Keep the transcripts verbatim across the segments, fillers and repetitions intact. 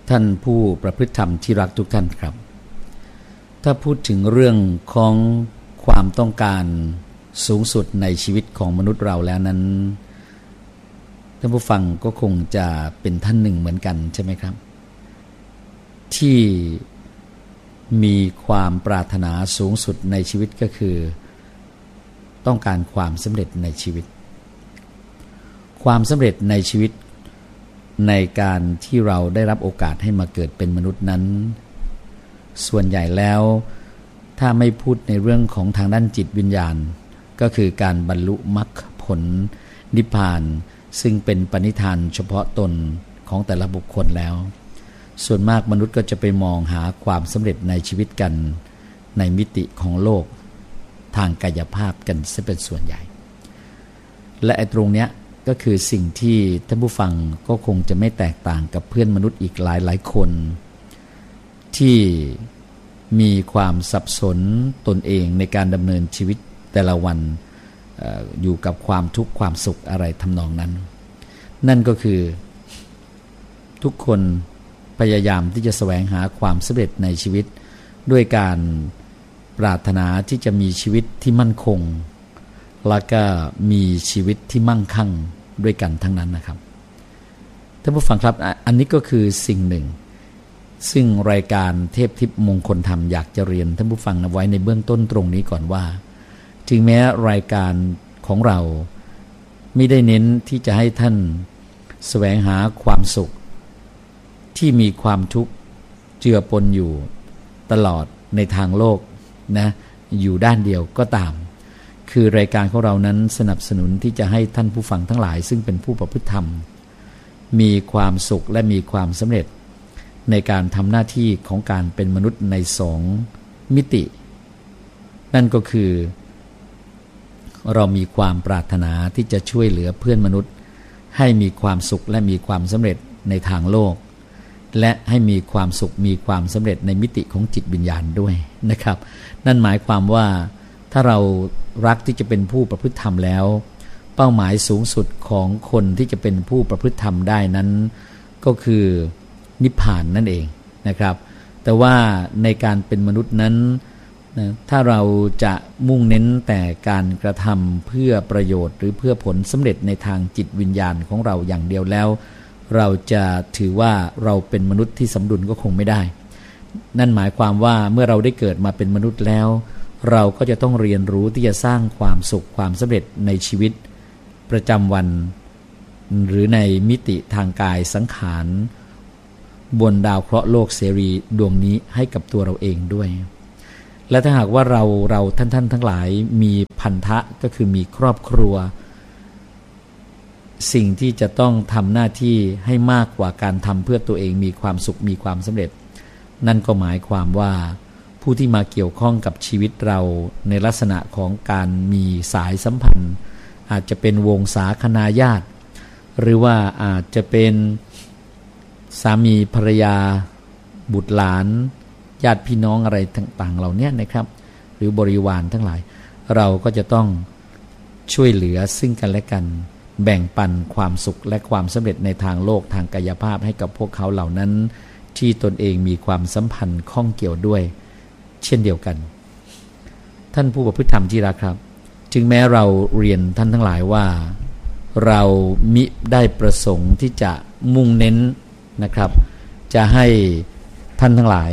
ท่านผู้ประพฤติธรรมที่รักทุกท่านครับถ้าพูดถึงเรื่องของความต้องการสูงสุดในชีวิตของมนุษย์เราแล้วนั้นท่านผู้ฟังก็คงจะเป็นท่านหนึ่งเหมือนกันใช่ไหมครับที่มีความปรารถนาสูงสุดในชีวิตก็คือต้องการความสำเร็จในชีวิตความสำเร็จในชีวิตในการที่เราได้รับโอกาสให้มาเกิดเป็นมนุษย์นั้นส่วนใหญ่แล้วถ้าไม่พูดในเรื่องของทางด้านจิตวิญญาณก็คือการบรรลุมรรคผลนิพพานซึ่งเป็นปณิธานเฉพาะตนของแต่ละบุคคลแล้วส่วนมากมนุษย์ก็จะไปมองหาความสำเร็จในชีวิตกันในมิติของโลกทางกายภาพกันซะเป็นส่วนใหญ่และไอ้ตรงเนี้ยก็คือสิ่งที่ท่านผู้ฟังก็คงจะไม่แตกต่างกับเพื่อนมนุษย์อีกหลายหลายคนที่มีความสับสนตนเองในการดำเนินชีวิตแต่ละวัน เอ่อ อยู่กับความทุกข์ความสุขอะไรทำนองนั้นนั่นก็คือทุกคนพยายามที่จะแสวงหาความสำเร็จในชีวิตด้วยการปรารถนาที่จะมีชีวิตที่มั่นคงแล้วก็มีชีวิตที่มั่งคั่งด้วยกันทั้งนั้นนะครับท่านผู้ฟังครับอันนี้ก็คือสิ่งหนึ่งซึ่งรายการเทพทิพย์มงคลธรรมอยากจะเรียนท่านผู้ฟังไว้ในเบื้องต้นตรงนี้ก่อนว่าถึงแม้รายการของเราไม่ได้เน้นที่จะให้ท่านแสวงหาความสุขที่มีความทุกข์เจือปนอยู่ตลอดในทางโลกนะอยู่ด้านเดียวก็ตามคือรายการของเรานั้นสนับสนุนที่จะให้ท่านผู้ฟังทั้งหลายซึ่งเป็นผู้ประพฤติธรรมมีความสุขและมีความสำเร็จในการทำหน้าที่ของการเป็นมนุษย์ในสองมิตินั่นก็คือเรามีความปรารถนาที่จะช่วยเหลือเพื่อนมนุษย์ให้มีความสุขและมีความสำเร็จในทางโลกและให้มีความสุขมีความสำเร็จในมิติของจิตวิญญาณด้วยนะครับนั่นหมายความว่าถ้าเรารักที่จะเป็นผู้ประพฤติธรรมแล้วเป้าหมายสูงสุดของคนที่จะเป็นผู้ประพฤติธรรมได้นั้นก็คือนิพพานนั่นเองนะครับแต่ว่าในการเป็นมนุษย์นั้นนะถ้าเราจะมุ่งเน้นแต่การกระทำเพื่อประโยชน์หรือเพื่อผลสำเร็จในทางจิตวิญญาณของเราอย่างเดียวแล้วเราจะถือว่าเราเป็นมนุษย์ที่สมดุลก็คงไม่ได้นั่นหมายความว่าเมื่อเราได้เกิดมาเป็นมนุษย์แล้วเราก็จะต้องเรียนรู้ที่จะสร้างความสุขความสำเร็จในชีวิตประจำวันหรือในมิติทางกายสังขารบนดาวเคราะห์โลกเสรีดวงนี้ให้กับตัวเราเองด้วยและถ้าหากว่าเราเราท่านท่านทั้งหลายมีพันธะก็คือมีครอบครัวสิ่งที่จะต้องทำหน้าที่ให้มากกว่าการทำเพื่อตัวเองมีความสุขมีความสำเร็จนั่นก็หมายความว่าผู้ที่มาเกี่ยวข้องกับชีวิตเราในลักษณะของการมีสายสัมพันธ์อาจจะเป็นวงศาคณาญาติหรือว่าอาจจะเป็นสามีภรรยาบุตรหลานญาติพี่น้องอะไรต่างๆเหล่านี้นะครับหรือบริวารทั้งหลายเราก็จะต้องช่วยเหลือซึ่งกันและกันแบ่งปันความสุขและความสำเร็จในทางโลกทางกายภาพให้กับพวกเขาเหล่านั้นที่ตนเองมีความสัมพันธ์ข้องเกี่ยวด้วยเช่นเดียวกันท่านผู้ประพฤติธรรมที่รักครับจึงแม้เราเรียนท่านทั้งหลายว่าเรามิได้ประสงค์ที่จะมุ่งเน้นนะครับจะให้ท่านทั้งหลาย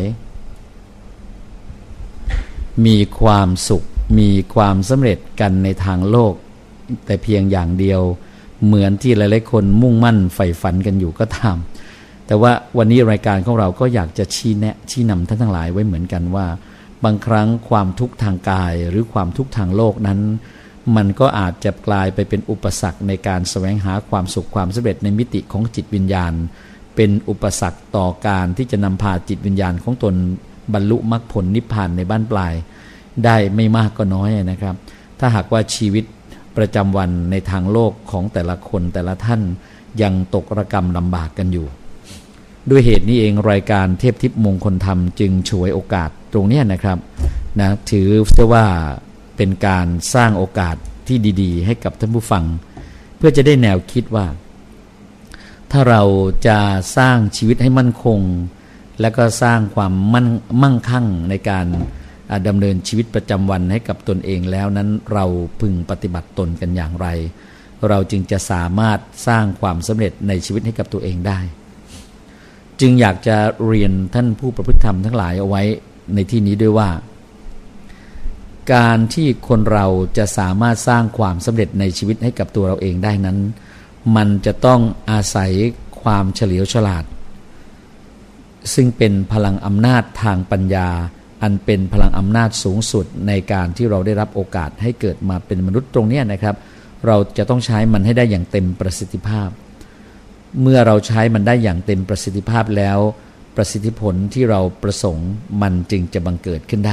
มีความสุขมีความสำเร็จกันในทางโลกแต่เพียงอย่างเดียวเหมือนที่หลายๆคนมุ่งมั่นใฝ่ฝันกันอยู่ก็ตามแต่ว่าวันนี้รายการของเราก็อยากจะชี้แนะชี้นำท่านทั้งหลายไว้เหมือนกันว่าบางครั้งความทุกข์ทางกายหรือความทุกข์ทางโลกนั้นมันก็อาจจะกลายไปเป็นอุปสรรคในการแสวงหาความสุขความสำเร็จในมิติของจิตวิญญาณเป็นอุปสรรคต่อการที่จะนำพาจิตวิญญาณของตนบรรลุมรรคผลนิพพานในบ้านปลายได้ไม่มากก็น้อยนะครับถ้าหากว่าชีวิตประจำวันในทางโลกของแต่ละคนแต่ละท่านยังตกระกำลำบากกันอยู่ด้วยเหตุนี้เองรายการเทพทิพย์มงคลธรรมจึงฉวยโอกาสตรงนี้นะครับนะถือเสียว่าเป็นการสร้างโอกาสที่ดีๆให้กับท่านผู้ฟังเพื่อจะได้แนวคิดว่าถ้าเราจะสร้างชีวิตให้มั่นคงและก็สร้างความมั่นมั่งคั่งในการดำเนินชีวิตประจำวันให้กับตนเองแล้วนั้นเราพึงปฏิบัติตนกันอย่างไรเราจึงจะสามารถสร้างความสำเร็จในชีวิตให้กับตัวเองได้จึงอยากจะเรียนท่านผู้ประพฤติธรรมทั้งหลายเอาไว้ในที่นี้ด้วยว่าการที่คนเราจะสามารถสร้างความสำเร็จในชีวิตให้กับตัวเราเองได้นั้นมันจะต้องอาศัยความเฉลียวฉลาดซึ่งเป็นพลังอำนาจทางปัญญาอันเป็นพลังอำนาจสูงสุดในการที่เราได้รับโอกาสให้เกิดมาเป็นมนุษย์ตรงนี้นะครับเราจะต้องใช้มันให้ได้อย่างเต็มประสิทธิภาพเมื่อเราใช้มันได้อย่างเต็มประสิทธิภาพแล้วประสิทธิผลที่เราประสงค์มันจึงจะบังเกิดขึ้นได้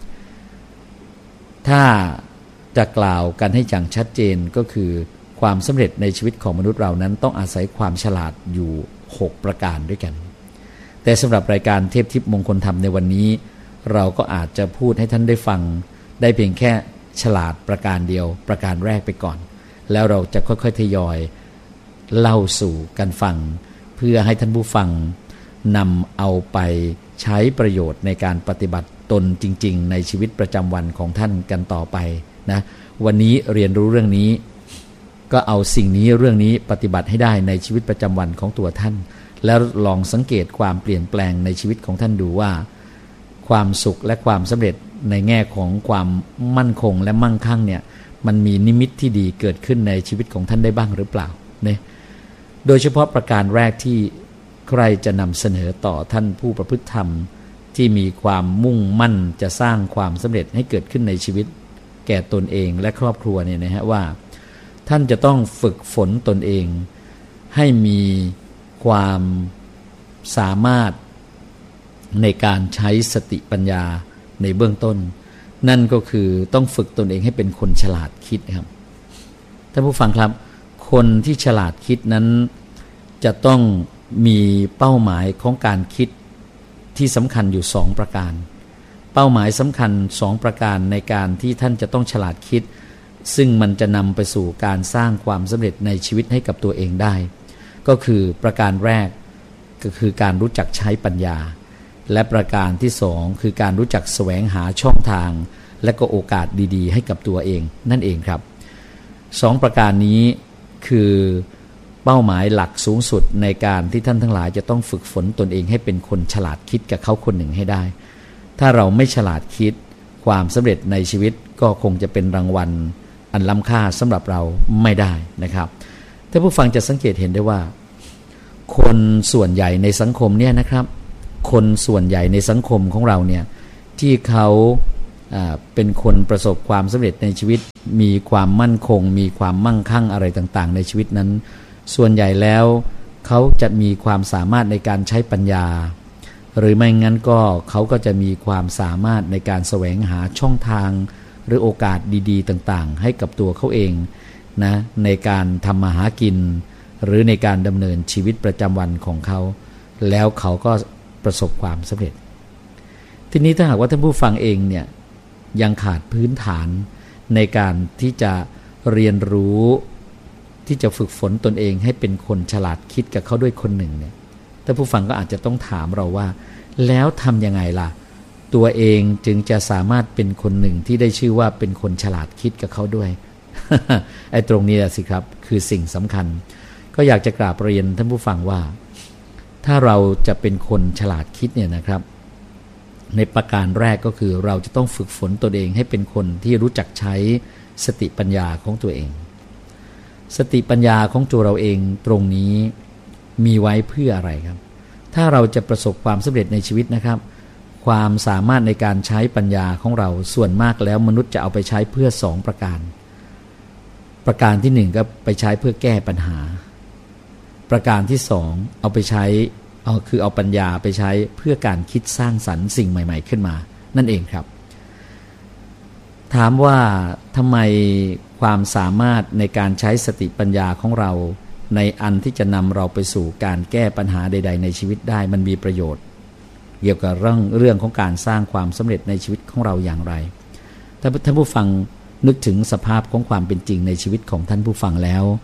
ถ้าจะกล่าวกันให้อย่างชัดเจนก็คือความสำเร็จในชีวิตของมนุษย์เรานั้นต้องอาศัยความฉลาดอยู่หกประการด้วยกันแต่สำหรับรายการเทพทิพย์มงคลธรรมในวันนี้เราก็อาจจะพูดให้ท่านได้ฟังได้เพียงแค่ฉลาดประการเดียวประการแรกไปก่อนแล้วเราจะค่อยๆทยอยเล่าสู่กันฟังเพื่อให้ท่านผู้ฟังนำเอาไปใช้ประโยชน์ในการปฏิบัติตนจริงๆในชีวิตประจำวันของท่านกันต่อไปนะวันนี้เรียนรู้เรื่องนี้ก็เอาสิ่งนี้เรื่องนี้ปฏิบัติให้ได้ในชีวิตประจำวันของตัวท่านแล้วลองสังเกตความเปลี่ยนแปลงในชีวิตของท่านดูว่าความสุขและความสำเร็จในแง่ของความมั่นคงและมั่งคั่งเนี่ยมันมีนิมิตที่ดีเกิดขึ้นในชีวิตของท่านได้บ้างหรือเปล่าเนี่ยโดยเฉพาะประการแรกที่ใครจะนำเสนอต่อท่านผู้ประพฤติธรรมที่มีความมุ่งมั่นจะสร้างความสำเร็จให้เกิดขึ้นในชีวิตแก่ตนเองและครอบครัวเนี่ยนะฮะว่าท่านจะต้องฝึกฝนตนเองให้มีความสามารถในการใช้สติปัญญาในเบื้องต้นนั่นก็คือต้องฝึกตนเองให้เป็นคนฉลาดคิดครับท่านผู้ฟังครับคนที่ฉลาดคิดนั้นจะต้องมีเป้าหมายของการคิดที่สำคัญอยู่สองประการเป้าหมายสำคัญสองประการในการที่ท่านจะต้องฉลาดคิดซึ่งมันจะนำไปสู่การสร้างความสำเร็จในชีวิตให้กับตัวเองได้ก็คือประการแรกก็คือการรู้จักใช้ปัญญาและประการที่สองคือการรู้จักแสวงหาช่องทางและก็โอกาสดีๆให้กับตัวเองนั่นเองครับสองประการนี้คือเป้าหมายหลักสูงสุดในการที่ท่านทั้งหลายจะต้องฝึกฝนตนเองให้เป็นคนฉลาดคิดกับเขาคนหนึ่งให้ได้ถ้าเราไม่ฉลาดคิดความสำเร็จในชีวิตก็คงจะเป็นรางวัลอันล้ำค่าสำหรับเราไม่ได้นะครับถ้าผู้ฟังจะสังเกตเห็นได้ว่าคนส่วนใหญ่ในสังคมเนี่ยนะครับคนส่วนใหญ่ในสังคมของเราเนี่ยที่เขาเป็นคนประสบความสำเร็จในชีวิตมีความมั่นคงมีความมั่งคั่งอะไรต่างๆในชีวิตนั้นส่วนใหญ่แล้วเขาจะมีความสามารถในการใช้ปัญญาหรือไม่งั้นก็เขาก็จะมีความสามารถในการแสวงหาช่องทางหรือโอกาสดีๆต่างๆให้กับตัวเขาเองนะในการทำมาหากินหรือในการดำเนินชีวิตประจำวันของเขาแล้วเขาก็ประสบความสำเร็จทีนี้ถ้าหากว่าท่านผู้ฟังเองเนี่ยยังขาดพื้นฐานในการที่จะเรียนรู้ที่จะฝึกฝนตนเองให้เป็นคนฉลาดคิดกับเขาด้วยคนหนึ่งเนี่ยท่านผู้ฟังก็อาจจะต้องถามเราว่าแล้วทำยังไงล่ะตัวเองจึงจะสามารถเป็นคนหนึ่งที่ได้ชื่อว่าเป็นคนฉลาดคิดกับเขาด้วย ไอ้ตรงนี้แหละสิครับคือสิ่งสำคัญก็อยากจะกราบเรียนท่านผู้ฟังว่าถ้าเราจะเป็นคนฉลาดคิดเนี่ยนะครับในประการแรกก็คือเราจะต้องฝึกฝนตนเองให้เป็นคนที่รู้จักใช้สติปัญญาของตัวเองสติปัญญาของตัวเราเองตรงนี้มีไว้เพื่ออะไรครับถ้าเราจะประสบความสำเร็จในชีวิตนะครับความสามารถในการใช้ปัญญาของเราส่วนมากแล้วมนุษย์จะเอาไปใช้เพื่อสองประการประการที่หนึ่งก็ไปใช้เพื่อแก้ปัญหาประการที่สองเอาไปใช้เอาคือเอาปัญญาไปใช้เพื่อการคิดสร้างสรรค์สิ่งใหม่ๆขึ้นมานั่นเองครับถามว่าทำไมความสามารถในการใช้สติปัญญาของเราในอันที่จะนำเราไปสู่การแก้ปัญหาใดๆในชีวิตได้มันมีประโยชน์เกี่ยวกับเรื่องเรื่องของการสร้างความสำเร็จในชีวิตของเราอย่างไรถ้าท่านผู้ฟังนึกถึงสภาพของความเป็นจริงในชีวิตของท่านผู้ฟังแล้ว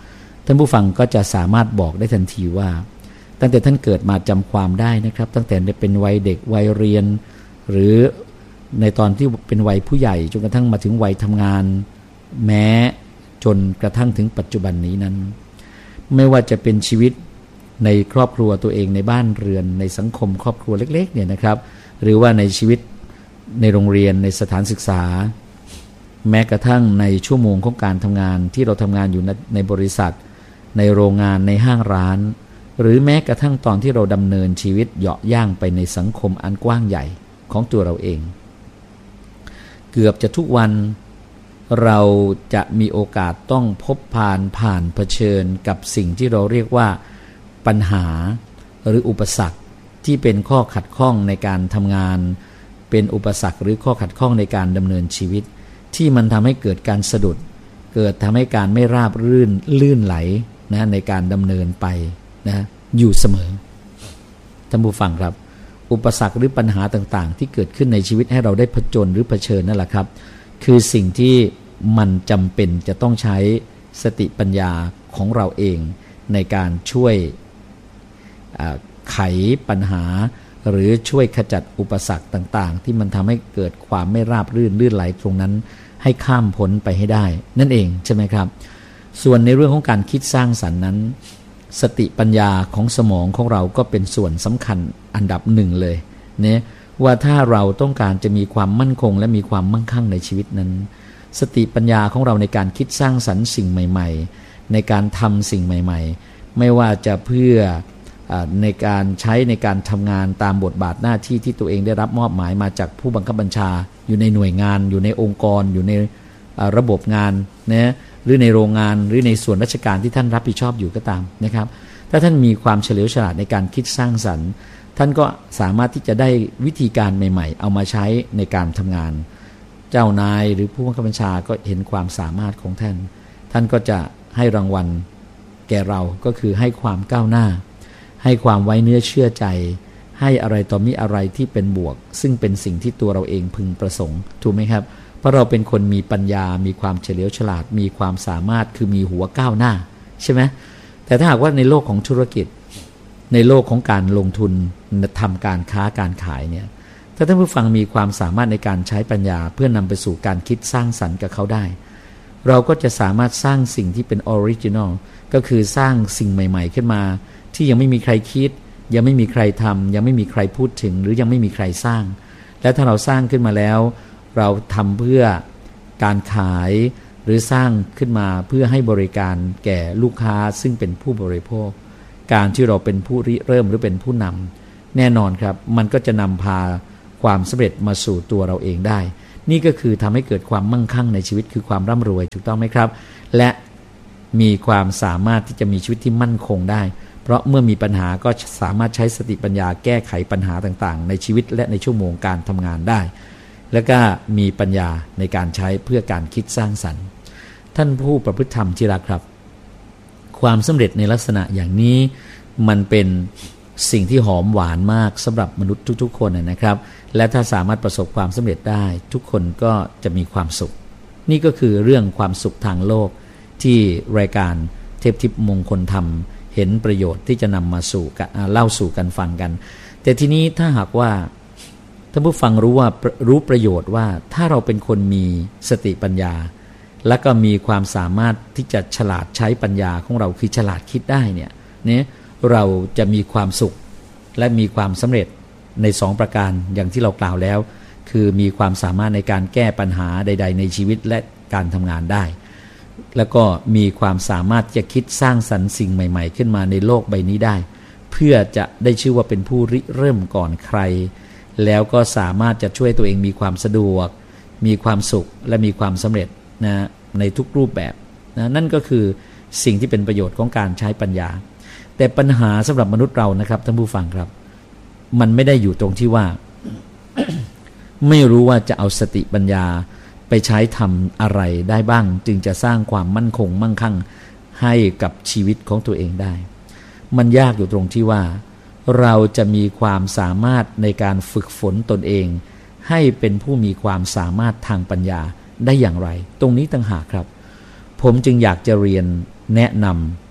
ท่านผู้ฟังก็จะสามารถบอกได้ทันทีว่าตั้งแต่ท่านเกิดมาจำความได้นะครับตั้งแต่เป็นวัยเด็กวัยเรียนหรือในตอนที่เป็นวัยผู้ใหญ่จนกระทั่งมาถึงวัยทำงานแม้จนกระทั่งถึงปัจจุบันนี้นั้นไม่ว่าจะเป็นชีวิตในครอบครัวตัวเองในบ้านเรือนในสังคมครอบครัวเล็กๆเนี่ยนะครับหรือว่าในชีวิตในโรงเรียนในสถานศึกษาแม้กระทั่งในชั่วโมงของการทำงานที่เราทำงานอยู่ในบริษัทในโรงงานในห้างร้านหรือแม้กระทั่งตอนที่เราดำเนินชีวิตเหาะย่างไปในสังคมอันกว้างใหญ่ของตัวเราเองเกือบจะทุกวันเราจะมีโอกาสต้องพบผ่านผ่านเผชิญกับสิ่งที่เราเรียกว่าปัญหาหรืออุปสรรคที่เป็นข้อขัดข้องในการทำงานเป็นอุปสรรคหรือข้อขัดข้องในการดำเนินชีวิตที่มันทำให้เกิดการสะดุดเกิดทำให้การไม่ราบรื่นลื่นไหลนะในการดำเนินไปนะอยู่เสมอท่านผู้ฟังครับอุปสรรคหรือปัญหาต่างๆที่เกิดขึ้นในชีวิตให้เราได้ผจญหรือเผชิญนั่นแหละครับคือสิ่งที่มันจำเป็นจะต้องใช้สติปัญญาของเราเองในการช่วยไขปัญหาหรือช่วยขจัดอุปสรรคต่างๆที่มันทำให้เกิดความไม่ราบรื่นลื่นไหลตรงนั้นให้ข้ามพ้นไปให้ได้นั่นเองใช่ไหมครับส่วนในเรื่องของการคิดสร้างสรรค์นั้นสติปัญญาของสมองของเราก็เป็นส่วนสำคัญอันดับหนึ่งเลยเนี่ยว่าถ้าเราต้องการจะมีความมั่นคงและมีความมั่งคั่งในชีวิตนั้นสติปัญญาของเราในการคิดสร้างสรรค์สิ่งใหม่ๆในการทำสิ่งใหม่ๆไม่ว่าจะเพื่อในการใช้ในการทำงานตามบทบาทหน้าที่ที่ตัวเองได้รับมอบหมายมาจากผู้บังคับบัญชาอยู่ในหน่วยงานอยู่ในองค์กรอยู่ในระบบงานนะหรือในโรงงานหรือในส่วนราชการที่ท่านรับผิดชอบอยู่ก็ตามนะครับถ้าท่านมีความเฉลียวฉลาดในการคิดสร้างสรรค์ท่านก็สามารถที่จะได้วิธีการใหม่ๆเอามาใช้ในการทำงานเจ้านายหรือผู้บังคับบัญชาก็เห็นความสามารถของท่านท่านก็จะให้รางวัลแก่เราก็คือให้ความก้าวหน้าให้ความไว้เนื้อเชื่อใจให้อะไรต่อมีอะไรที่เป็นบวกซึ่งเป็นสิ่งที่ตัวเราเองพึงประสงค์ถูกไหมครับเพราะเราเป็นคนมีปัญญามีความเฉลียวฉลาดมีความสามารถคือมีหัวก้าวหน้าใช่ไหมแต่ถ้าหากว่าในโลกของธุรกิจในโลกของการลงทุนทำการค้าการขายเนี่ยถ้าท่านผู้ฟังมีความสามารถในการใช้ปัญญาเพื่อนำไปสู่การคิดสร้างสรรค์กับเขาได้เราก็จะสามารถสร้างสิ่งที่เป็นออริจินอลก็คือสร้างสิ่งใหม่ๆขึ้นมาที่ยังไม่มีใครคิดยังไม่มีใครทำยังไม่มีใครพูดถึงหรือยังไม่มีใครสร้างและถ้าเราสร้างขึ้นมาแล้วเราทำเพื่อการขายหรือสร้างขึ้นมาเพื่อให้บริการแก่ลูกค้าซึ่งเป็นผู้บริโภคการที่เราเป็นผู้ริเริ่มหรือเป็นผู้นำแน่นอนครับมันก็จะนำพาความสำเร็จมาสู่ตัวเราเองได้นี่ก็คือทำให้เกิดความมั่งคั่งในชีวิตคือความร่ำรวยถูกต้องไหมครับและมีความสามารถที่จะมีชีวิตที่มั่นคงได้เพราะเมื่อมีปัญหาก็สามารถใช้สติปัญญาแก้ไขปัญหาต่างๆในชีวิตและในชั่วโมงการทำงานได้แล้วก็มีปัญญาในการใช้เพื่อการคิดสร้างสรรค์ท่านผู้ประพฤติธรรมที่รักครับความสำเร็จในลักษณะอย่างนี้มันเป็นสิ่งที่หอมหวานมากสำหรับมนุษย์ทุกๆคนนะครับและถ้าสามารถประสบความสำเร็จได้ทุกคนก็จะมีความสุขนี่ก็คือเรื่องความสุขทางโลกที่รายการเทพทิพย์มงคลธรรมเห็นประโยชน์ที่จะนำมาสู่เล่าสู่กันฟังกันแต่ทีนี้ถ้าหากว่าท่านผู้ฟังรู้ว่ารู้ประโยชน์ว่าถ้าเราเป็นคนมีสติปัญญาและก็มีความสามารถที่จะฉลาดใช้ปัญญาของเราคือฉลาดคิดได้เนี่ยเนี่ยเราจะมีความสุขและมีความสำเร็จในสองประการอย่างที่เรากล่าวแล้วคือมีความสามารถในการแก้ปัญหาใดๆในชีวิตและการทำงานได้แล้วก็มีความสามารถจะคิดสร้างสรรค์สิ่งใหม่ๆขึ้นมาในโลกใบนี้ได้เพื่อจะได้ชื่อว่าเป็นผู้ริเริ่มก่อนใครแล้วก็สามารถจะช่วยตัวเองมีความสะดวกมีความสุขและมีความสำเร็จนะในทุกรูปแบบนะนั่นก็คือสิ่งที่เป็นประโยชน์ของการใช้ปัญญาแต่ปัญหาสำหรับมนุษย์เรานะครับท่านผู้ฟังครับมันไม่ได้อยู่ตรงที่ว่า ไม่รู้ว่าจะเอาสติปัญญาไปใช้ทำอะไรได้บ้างจึงจะสร้างความมั่นคงมั่งคั่งให้กับชีวิตของตัวเองได้มันยากอยู่ตรงที่ว่าเราจะมีความสามารถในการฝึกฝนตนเองให้เป็นผู้มีความสามารถทางปัญญาได้อย่างไรตรงนี้ต่างหากครับผมจึงอยากจะเรียนแนะน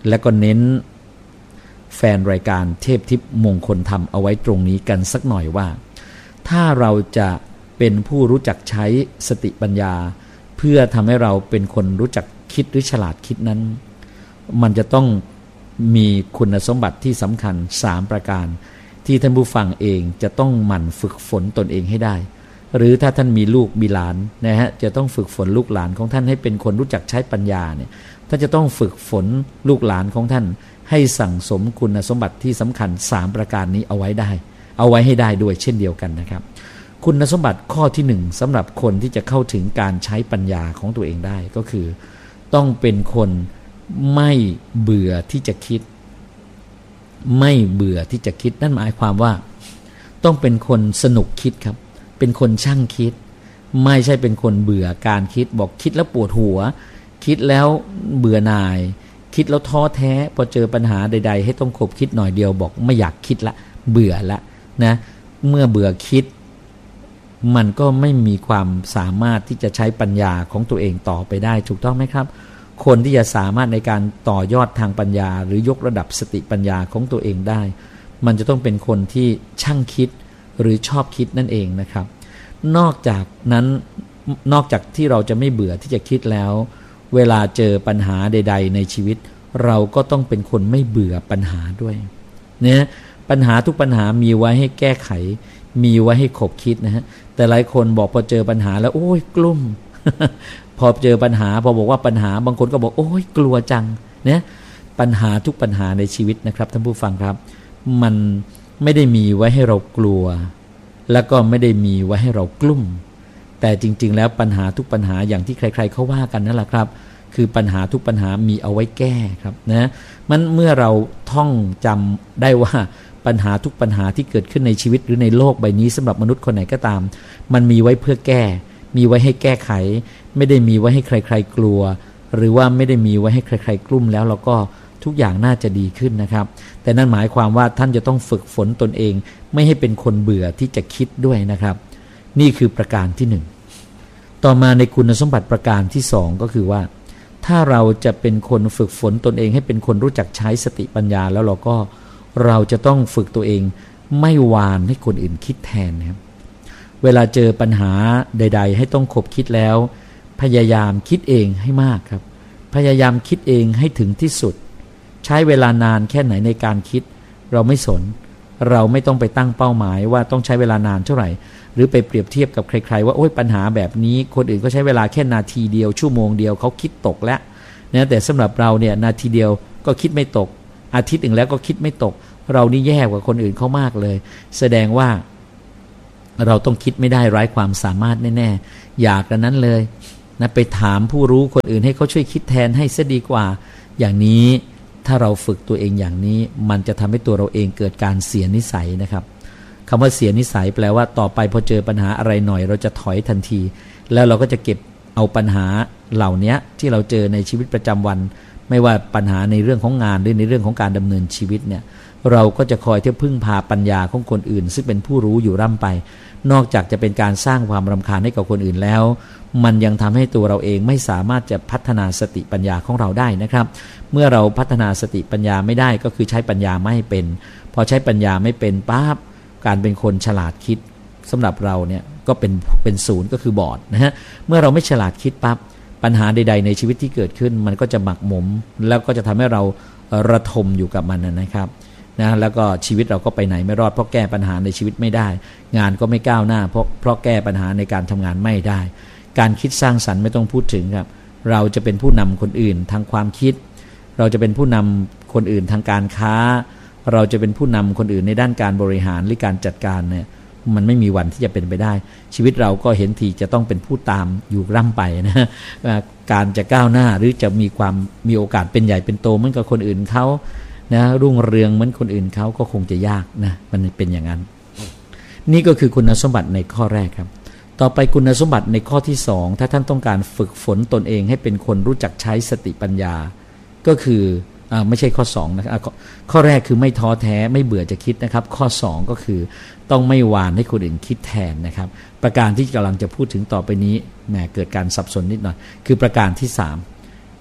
และก็เน้นแฟนรายการเทพทิพย์มงคลธรรมเอาไว้ตรงนี้กันสักหน่อยว่าถ้าเราจะเป็นผู้รู้จักใช้สติปัญญาเพื่อทำให้เราเป็นคนรู้จักคิดหรือฉลาดคิดนั้นมันจะต้องมีคุณสมบัติที่สำคัญสามประการที่ท่านผู้ฟังเองจะต้องหมั่นฝึกฝนตนเองให้ได้หรือถ้าท่านมีลูกมีหลานนะฮะจะต้องฝึกฝนลูกหลานของท่านให้เป็นคนรู้จักใช้ปัญญาเนี่ยท่านจะต้องฝึกฝนลูกหลานของท่านให้สั่งสมคุณสมบัติที่สำคัญสามประการนี้เอาไว้ได้เอาไว้ให้ได้ด้วยเช่นเดียวกันนะครับคุณสมบัติข้อที่หนึ่งสำหรับคนที่จะเข้าถึงการใช้ปัญญาของตัวเองได้ก็คือต้องเป็นคนไม่เบื่อที่จะคิดไม่เบื่อที่จะคิดนั่นหมายความว่าต้องเป็นคนสนุกคิดครับเป็นคนช่างคิดไม่ใช่เป็นคนเบื่อการคิดบอกคิดแล้วปวดหัวคิดแล้วเบื่อหน่ายคิดแล้วท้อแท้พอเจอปัญหาใดๆให้ต้องคบคิดหน่อยเดียวบอกไม่อยากคิดละเบื่อละนะเมื่อเบื่อคิดมันก็ไม่มีความสามารถที่จะใช้ปัญญาของตัวเองต่อไปได้ถูกต้องไหมครับคนที่จะสามารถในการต่อยอดทางปัญญาหรือยกระดับสติปัญญาของตัวเองได้มันจะต้องเป็นคนที่ช่างคิดหรือชอบคิดนั่นเองนะครับนอกจากนั้นนอกจากที่เราจะไม่เบื่อที่จะคิดแล้วเวลาเจอปัญหาใดๆในชีวิตเราก็ต้องเป็นคนไม่เบื่อปัญหาด้วยเนี่ยปัญหาทุกปัญหามีไว้ให้แก้ไขมีไว้ให้ขบคิดนะฮะแต่หลายคนบอกพอเจอปัญหาแล้วโอ้ยกลุ้ม พอเจอปัญหาพอบอกว่าปัญหาบางคนก็บอกโอ้ยกลัวจังเนี่ยปัญหาทุกปัญหาในชีวิตนะครับท่านผู้ฟังครับมันไม่ได้มีไว้ให้เรากลัวแล้วก็ไม่ได้มีไว้ให้เรากลุ้มแต่จริงๆแล้วปัญหาทุกปัญหาอย่างที่ใครๆเขาว่ากันนั่นแหละครับคือปัญหาทุกปัญหามีเอาไว้แก้ครับนะมันเมื่อเราท่องจำได้ว่าปัญหาทุกปัญหาที่เกิดขึ้นในชีวิตหรือในโลกใบนี้สำหรับมนุษย์คนไหนก็ตามมันมีไว้เพื่อแก้มีไว้ให้แก้ไขไม่ได้มีไว้ให้ใครๆกลัวหรือว่าไม่ได้มีไว้ให้ใครๆกลุ้มแล้วเราก็ทุกอย่างน่าจะดีขึ้นนะครับแต่นั่นหมายความว่าท่านจะต้องฝึกฝนตนเองไม่ให้เป็นคนเบื่อที่จะคิดด้วยนะครับนี่คือประการที่หนึ่งต่อมาในคุณสมบัติประการที่สองก็คือว่าถ้าเราจะเป็นคนฝึกฝนตนเองให้เป็นคนรู้จักใช้สติปัญญาแล้วเราก็เราจะต้องฝึกตัวเองไม่วานให้คนอื่นคิดแทนนะครับเวลาเจอปัญหาใดๆให้ต้องคบคิดแล้วพยายามคิดเองให้มากครับพยายามคิดเองให้ถึงที่สุดใช้เวลานานแค่ไหนในการคิดเราไม่สนเราไม่ต้องไปตั้งเป้าหมายว่าต้องใช้เวลานานเท่าไหร่หรือไปเปรียบเทียบกับใครๆว่าโอ้ยปัญหาแบบนี้คนอื่นก็ใช้เวลาแค่นาทีเดียวชั่วโมงเดียวเขาคิดตกแล้วนะแต่สำหรับเราเนี่ยนาทีเดียวก็คิดไม่ตกอาทิตย์หนึ่งแล้วก็คิดไม่ตกเรานี่แย่กว่าคนอื่นเขามากเลยแสดงว่าเราต้องคิดไม่ได้ไร้ความสามารถแน่ๆอยากดังนั้นเลยนะไปถามผู้รู้คนอื่นให้เขาช่วยคิดแทนให้ซะดีกว่าอย่างนี้ถ้าเราฝึกตัวเองอย่างนี้มันจะทำให้ตัวเราเองเกิดการเสียนิสัยนะครับคำว่าเสียนิสัยแปลว่าต่อไปพอเจอปัญหาอะไรหน่อยเราจะถอยทันทีแล้วเราก็จะเก็บเอาปัญหาเหล่านี้ที่เราเจอในชีวิตประจำวันไม่ว่าปัญหาในเรื่องของงานหรือในเรื่องของการดำเนินชีวิตเนี่ยเราก็จะคอยที่พึ่งพาปัญญาของคนอื่นซึ่งเป็นผู้รู้อยู่ร่ำไปนอกจากจะเป็นการสร้างความรำคาญให้กับคนอื่นแล้วมันยังทำให้ตัวเราเองไม่สามารถจะพัฒนาสติปัญญาของเราได้นะครับเมื่อเราพัฒนาสติปัญญาไม่ได้ก็คือใช้ปัญญาไม่เป็นพอใช้ปัญญาไม่เป็นปั๊บการเป็นคนฉลาดคิดสำหรับเราเนี่ยก็เป็นเป็นศูนย์ก็คือบอดนะฮะเมื่อเราไม่ฉลาดคิดปั๊บปัญหาใดๆในชีวิตที่เกิดขึ้นมันก็จะหมักหมมแล้วก็จะทำให้เราระทมอยู่กับมันนะครับนะแล้วก็ชีวิตเราก็ไปไหนไม่รอดเพราะแก้ปัญหาในชีวิตไม่ได้งานก็ไม่ก้าวหน้าเพราะเพราะแก้ปัญหาในการทำงานไม่ได้การคิดสร้างสรรค์ไม่ต้องพูดถึงครับเราจะเป็นผู้นำคนอื่นทางความคิดเราจะเป็นผู้นำคนอื่นทางการค้าเราจะเป็นผู้นำคนอื่นในด้านการบริหารหรือการจัดการเนี่ยมันไม่มีวันที่จะเป็นไปได้ชีวิตเราก็เห็นทีจะต้องเป็นผู้ตามอยู่ร่ำไปนะการจะก้าวหน้าหรือจะมีความมีโอกาสเป็นใหญ่เป็นโตเหมือนกับคนอื่นเขานะรุ่งเรืองเหมือนคนอื่นเขาก็คงจะยากนะมันเป็นอย่างนั้นนี่ก็คือคุณสมบัติในข้อแรกครับต่อไปคุณสมบัติในข้อที่สองถ้าท่านต้องการฝึกฝนตนเองให้เป็นคนรู้จักใช้สติปัญญาก็คืออ่าไม่ใช่ข้อสองนะครับข้อแรกคือไม่ท้อแท้ไม่เบื่อจะคิดนะครับข้อสองก็คือต้องไม่หว่านให้คนอื่นคิดแทนนะครับประการที่กำลังจะพูดถึงต่อไปนี้แหมเกิดการสับสนนิดหน่อยคือประการที่สาม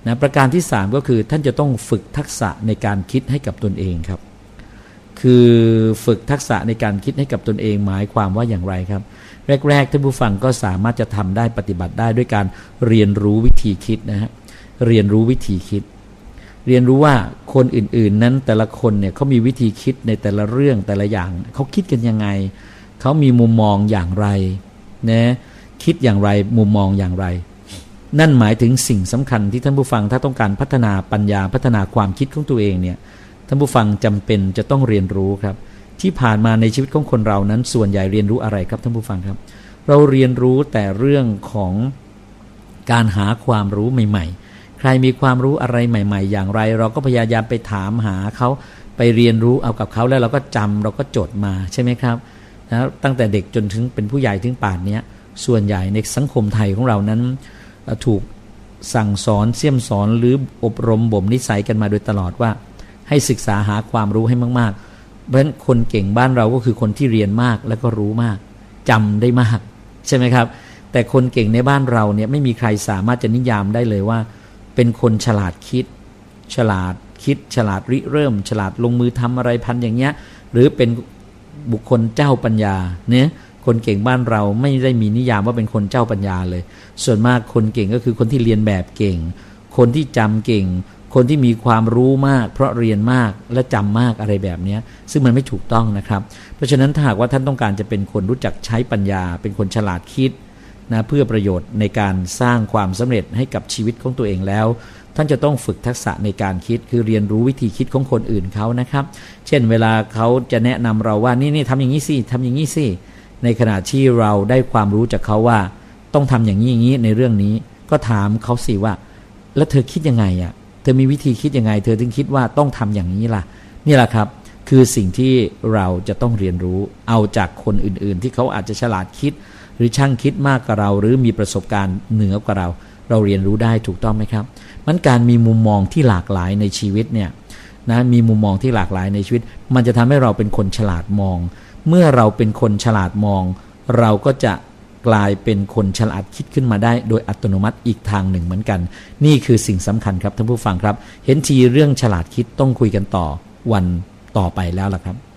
นะประการที่สามก็คือท่านจะต้องฝึกทักษะในการคิดให้กับตนเองครับคือฝึกทักษะในการคิดให้กับตนเองหมายความว่าอย่างไรครับแรกๆท่านผู้ฟังก็สามารถจะทำได้ปฏิบัติได้ด้วยการเรียนรู้วิธีคิดนะฮะเรียนรู้วิธีคิดเรียนรู้ว่าคนอื่นๆนั้นแต่ละคนเนี่ยเขามีวิธีคิดในแต่ละเรื่องแต่ละอย่างเขาคิดกันยังไงเขามีมุมมองอย่างไรนะคิดอย่างไรมุมมองอย่างไรนั่นหมายถึงสิ่งสำคัญที่ท่านผู้ฟังถ้าต้องการพัฒนาปัญญาพัฒนาความคิดของตัวเองเนี่ยท่านผู้ฟังจำเป็นจะต้องเรียนรู้ครับที่ผ่านมาในชีวิตของคนเรานั้นส่วนใหญ่เรียนรู้อะไรครับท่านผู้ฟังครับเราเรียนรู้แต่เรื่องของการหาความรู้ใหม่ๆใครมีความรู้อะไรใหม่ๆอย่างไรเราก็พยายามไปถามหาเขาไปเรียนรู้เอากับเขาแล้วเราก็จำเราก็จดมาใช่ไหมครับนะตั้งแต่เด็กจนถึงเป็นผู้ใหญ่ถึงป่านนี้ส่วนใหญ่ในสังคมไทยของเรานั้นถูกสั่งสอนเสี่ยมสอนหรืออบรมบ่มนิสัยกันมาโดยตลอดว่าให้ศึกษาหาความรู้ให้มากๆเพราะฉะนั้นคนเก่งบ้านเราก็คือคนที่เรียนมากแล้วก็รู้มากจำได้มากใช่ไหมครับแต่คนเก่งในบ้านเราเนี่ยไม่มีใครสามารถจะนิยามได้เลยว่าเป็นคนฉลาดคิดฉลาดคิดฉลาดริเริ่มฉลาดลงมือทำอะไรพันอย่างเงี้ยหรือเป็นบุคคลเจ้าปัญญาเนี่ยคนเก่งบ้านเราไม่ได้มีนิยามว่าเป็นคนเจ้าปัญญาเลยส่วนมากคนเก่งก็คือคนที่เรียนแบบเก่งคนที่จำเก่งคนที่มีความรู้มากเพราะเรียนมากและจำมากอะไรแบบนี้ซึ่งมันไม่ถูกต้องนะครับเพราะฉะนั้นถ้าหากว่าท่านต้องการจะเป็นคนรู้จักใช้ปัญญาเป็นคนฉลาดคิดนะเพื่อประโยชน์ในการสร้างความสำเร็จให้กับชีวิตของตัวเองแล้วท่านจะต้องฝึกทักษะในการคิดคือเรียนรู้วิธีคิดของคนอื่นเขานะครับเช่นเวลาเขาจะแนะนำเราว่านี่นี่ทำอย่างนี้สิทำอย่างนี้สิในขณะที่เราได้ความรู้จากเขาว่าต้องทำอย่างนี้อย่างนี้ในเรื่องนี้ก็ถามเขาสิว่าแล้วเธอคิดยังไงอ่ะเธอมีวิธีคิดยังไงเธอถึงคิดว่าต้องทำอย่างนี้ล่ะนี่แหละครับคือสิ่งที่เราจะต้องเรียนรู้เอาจากคนอื่นๆที่เขาอาจจะฉลาดคิดหรือช่างคิดมากกว่าเราหรือมีประสบการณ์เหนือกว่าเราเราเรียนรู้ได้ถูกต้องไหมครับมันการมีมุมมองที่หลากหลายในชีวิตเนี่ยนะมีมุมมองที่หลากหลายในชีวิตมันจะทำให้เราเป็นคนฉลาดมองเมื่อเราเป็นคนฉลาดมองเราก็จะกลายเป็นคนฉลาดคิดขึ้นมาได้โดยอัตโนมัติอีกทางหนึ่งเหมือนกันนี่คือสิ่งสำคัญครับท่านผู้ฟังครับเห็นทีเรื่องฉลาดคิดต้องคุยกันต่อวันต่อไปแล้วล่ะครับ